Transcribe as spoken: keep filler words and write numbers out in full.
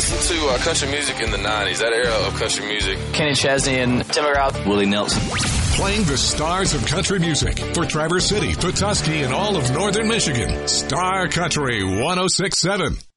listen to uh, country music in the nineties, that era of country music. Kenny Chesney and Tim McGraw. Willie Nelson. Playing the stars of country music for Traverse City, Petoskey, and all of northern Michigan. Star Country one oh six point seven.